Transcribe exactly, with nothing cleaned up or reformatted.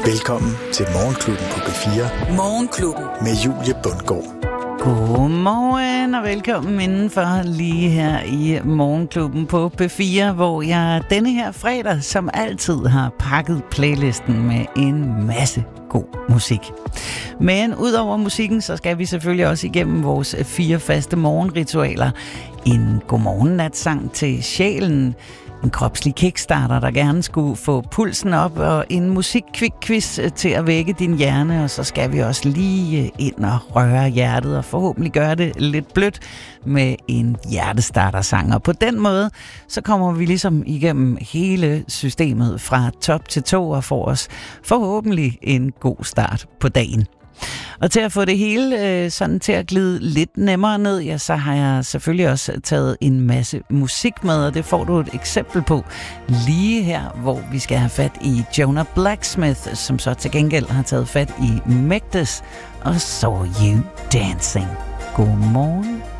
Velkommen til Morgenklubben på B fire. Morgenklubben. Med Julie Bundgaard. Godmorgen og velkommen indenfor lige her i Morgenklubben på B fire, hvor jeg denne her fredag som altid har pakket playlisten med en masse god musik. Men udover musikken, så skal vi selvfølgelig også igennem vores fire faste morgenritualer. En godmorgennatsang til sjælen, en kropslig kickstarter, der gerne skulle få pulsen op, og en musikkvik-quiz til at vække din hjerne, og så skal vi også lige ind og røre hjertet, og forhåbentlig gøre det lidt blødt med en hjertestartersang. Og på den måde, så kommer vi ligesom igennem hele systemet fra top til tå, og får os forhåbentlig en god start på dagen. Og til at få det hele øh, sådan til at glide lidt nemmere ned, ja, så har jeg selvfølgelig også taget en masse musik med, og det får du et eksempel på lige her, hvor vi skal have fat i Jonah Blacksmith, som så til gengæld har taget fat i Megdes og Saw You Dancing. Godmorgen.